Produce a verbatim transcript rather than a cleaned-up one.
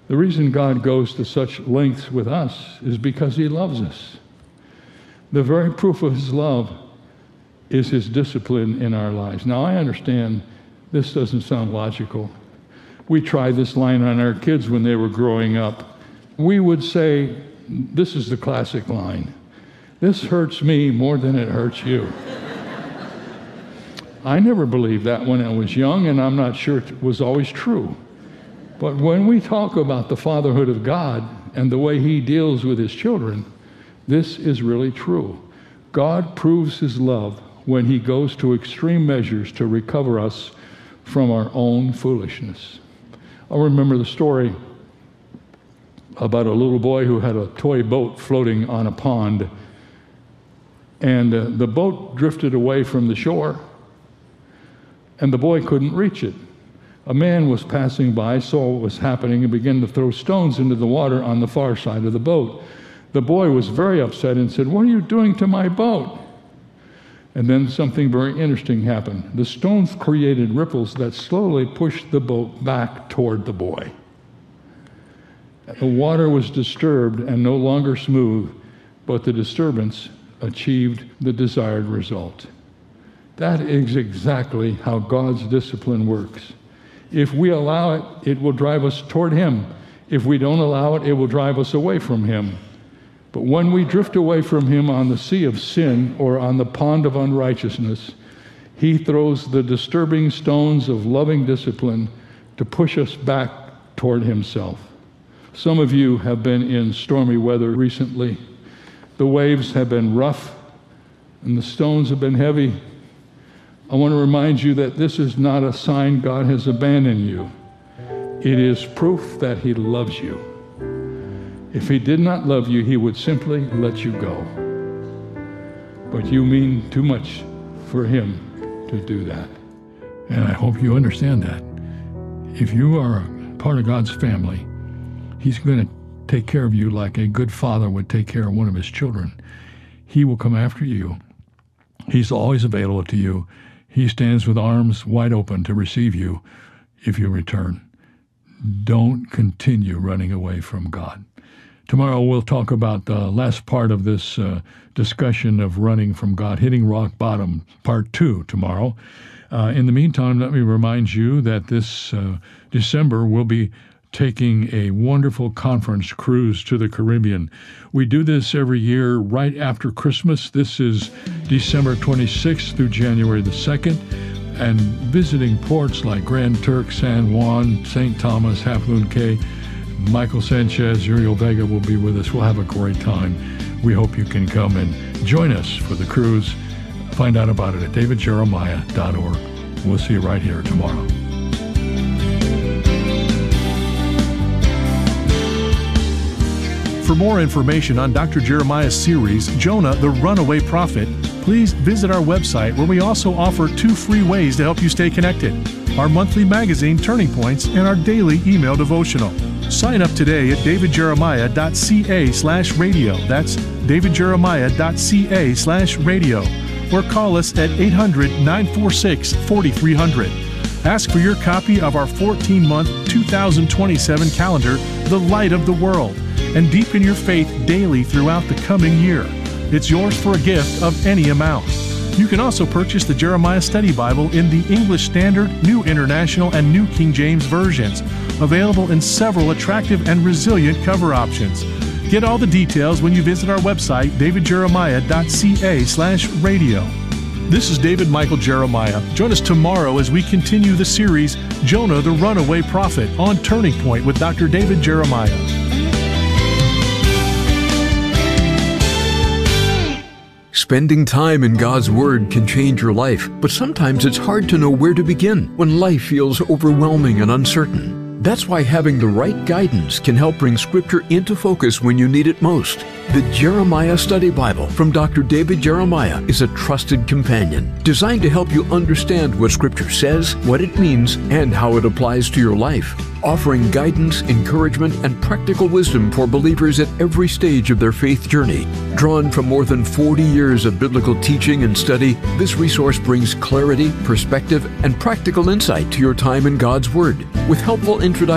The reason God goes to such lengths with us is because he loves us. The very proof of his love is his discipline in our lives. Now, I understand this doesn't sound logical. We tried this line on our kids when they were growing up. We would say, this is the classic line, "This hurts me more than it hurts you." I never believed that when I was young, and I'm not sure it was always true. But when we talk about the fatherhood of God and the way he deals with his children, this is really true. God proves his love when he goes to extreme measures to recover us from our own foolishness. I remember the story about a little boy who had a toy boat floating on a pond, and uh, the boat drifted away from the shore, and the boy couldn't reach it. A man was passing by, saw what was happening, and began to throw stones into the water on the far side of the boat. The boy was very upset and said, "What are you doing to my boat?" And then something very interesting happened. The stones created ripples that slowly pushed the boat back toward the boy. The water was disturbed and no longer smooth, but the disturbance achieved the desired result. That is exactly how God's discipline works. If we allow it, it will drive us toward him. If we don't allow it, it will drive us away from him. But when we drift away from him on the sea of sin or on the pond of unrighteousness, he throws the disturbing stones of loving discipline to push us back toward himself. Some of you have been in stormy weather recently. The waves have been rough and the stones have been heavy. I want to remind you that this is not a sign God has abandoned you. It is proof that he loves you. If he did not love you, he would simply let you go. But you mean too much for him to do that. And I hope you understand that. If you are part of God's family, he's going to take care of you like a good father would take care of one of his children. He will come after you. He's always available to you. He stands with arms wide open to receive you if you return. Don't continue running away from God. Tomorrow we'll talk about the last part of this uh, discussion of running from God, hitting rock bottom, part two tomorrow. Uh, in the meantime, let me remind you that this uh, December we'll be taking a wonderful conference cruise to the Caribbean. We do this every year right after Christmas. This is December twenty-sixth through January the second, and visiting ports like Grand Turk, San Juan, Saint Thomas, Half Moon Cay. Michael Sanchez, Uriel Vega will be with us. We'll have a great time. We hope you can come and join us for the cruise. Find out about it at david jeremiah dot org. We'll see you right here tomorrow. For more information on Doctor Jeremiah's series, Jonah, the Runaway Prophet, please visit our website where we also offer two free ways to help you stay connected: our monthly magazine, Turning Points, and our daily email devotional. Sign up today at david jeremiah dot c a slash radio. That's david jeremiah dot c a slash radio. Or call us at eight hundred, nine four six, four three zero zero. Ask for your copy of our fourteen-month two thousand twenty-seven calendar, The Light of the World, and deepen your faith daily throughout the coming year. It's yours for a gift of any amount. You can also purchase the Jeremiah Study Bible in the English Standard, New International, and New King James versions, available in several attractive and resilient cover options. Get all the details when you visit our website, david jeremiah dot c a slash radio. This is David Michael Jeremiah. Join us tomorrow as we continue the series, Jonah the Runaway Prophet, on Turning Point with Doctor David Jeremiah. Spending time in God's Word can change your life, but sometimes it's hard to know where to begin when life feels overwhelming and uncertain. That's why having the right guidance can help bring Scripture into focus when you need it most. The Jeremiah Study Bible from Doctor David Jeremiah is a trusted companion designed to help you understand what Scripture says, what it means, and how it applies to your life, offering guidance, encouragement, and practical wisdom for believers at every stage of their faith journey. Drawn from more than forty years of biblical teaching and study, this resource brings clarity, perspective, and practical insight to your time in God's Word, with helpful introductions